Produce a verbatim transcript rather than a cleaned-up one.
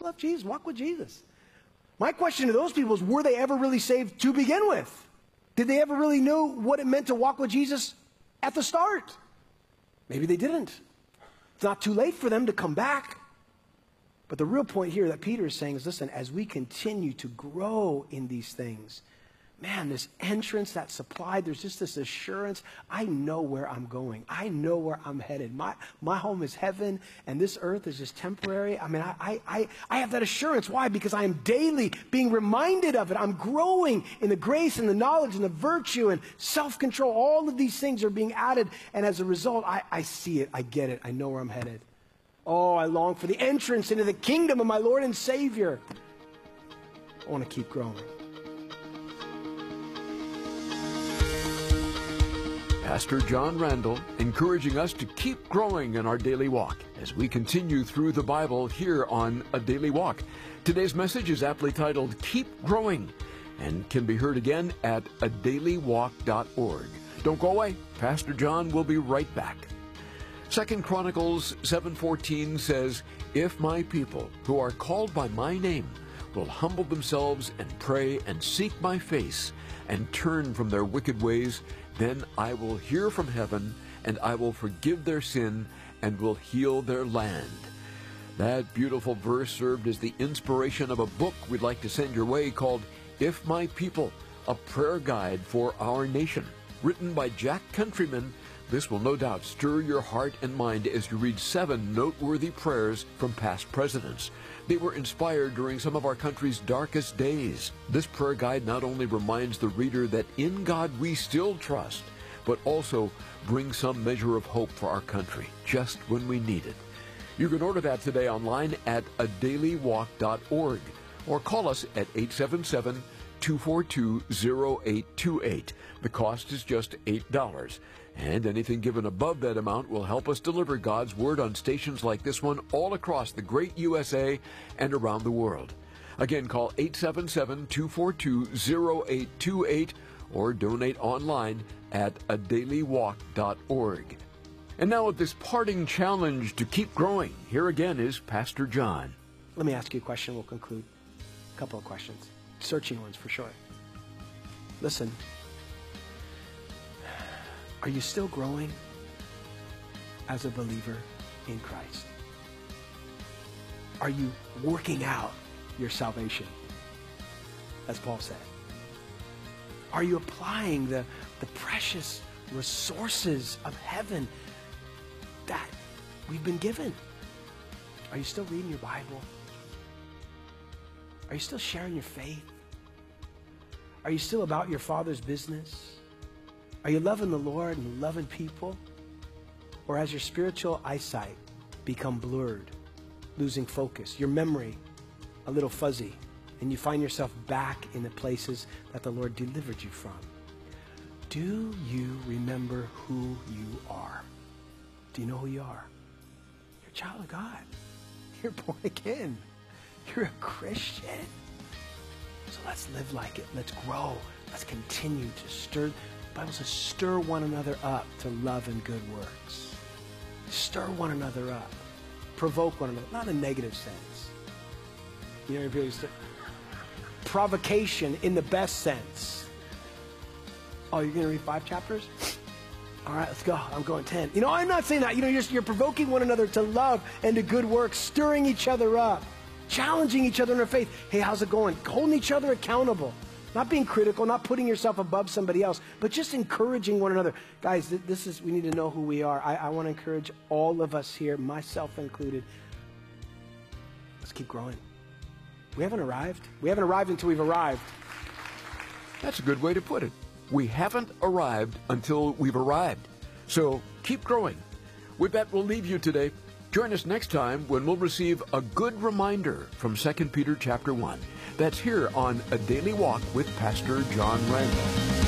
love Jesus, walk with Jesus. My question to those people is, were they ever really saved to begin with? Did they ever really know what it meant to walk with Jesus at the start? Maybe they didn't. It's not too late for them to come back. But the real point here that Peter is saying is, listen, as we continue to grow in these things, man, this entrance that's supplied, there's just this assurance. I know where I'm going. I know where I'm headed. My my home is heaven, and this earth is just temporary. I mean, I, I, I, I have that assurance. Why? Because I am daily being reminded of it. I'm growing in the grace and the knowledge and the virtue and self-control. All of these things are being added, and as a result, I, I see it. I get it. I know where I'm headed. Oh, I long for the entrance into the kingdom of my Lord and Savior. I want to keep growing. Pastor John Randall encouraging us to keep growing in our daily walk as we continue through the Bible here on A Daily Walk. Today's message is aptly titled, Keep Growing, and can be heard again at a daily walk dot org. Don't go away. Pastor John will be right back. Second Chronicles seven fourteen says, If my people who are called by my name will humble themselves and pray and seek my face and turn from their wicked ways, then I will hear from heaven and I will forgive their sin and will heal their land. That beautiful verse served as the inspiration of a book we'd like to send your way called If My People, a prayer guide for our nation. Written by Jack Countryman, this will no doubt stir your heart and mind as you read seven noteworthy prayers from past presidents. They were inspired during some of our country's darkest days. This prayer guide not only reminds the reader that in God we still trust, but also brings some measure of hope for our country just when we need it. You can order that today online at a daily walk dot org or call us at eight seven seven, two four two, zero eight two eight. The cost is just eight dollars. And anything given above that amount will help us deliver God's Word on stations like this one all across the great U S A and around the world. Again, call eight seven seven, two four two, zero eight two eight or donate online at a daily walk dot org. And now with this parting challenge to keep growing, here again is Pastor John. Let me ask you a question. We'll conclude. A couple of questions. Searching ones for sure. Listen. Are you still growing as a believer in Christ? Are you working out your salvation, as Paul said? Are you applying the, the precious resources of heaven that we've been given? Are you still reading your Bible? Are you still sharing your faith? Are you still about your Father's business? Are you loving the Lord and loving people? Or has your spiritual eyesight become blurred, losing focus, your memory a little fuzzy, and you find yourself back in the places that the Lord delivered you from? Do you remember who you are? Do you know who you are? You're a child of God. You're born again. You're a Christian. So let's live like it. Let's grow. Let's continue to stir. The Bible says, stir one another up to love and good works. Stir one another up. Provoke one another. Not in a negative sense. You know, people used to, provocation in the best sense. Oh, you're going to read five chapters? All right, let's go. I'm going ten. You know, I'm not saying that. You know, you're, you're provoking one another to love and to good works, stirring each other up, challenging each other in their faith. Hey, how's it going? Holding each other accountable. Not being critical, not putting yourself above somebody else, but just encouraging one another. Guys, this is, we need to know who we are. I, I want to encourage all of us here, myself included. Let's keep growing. We haven't arrived. We haven't arrived until we've arrived. That's a good way to put it. We haven't arrived until we've arrived. So keep growing. With that, we'll leave you today. Join us next time when we'll receive a good reminder from Second Peter chapter one. That's here on A Daily Walk with Pastor John Randall.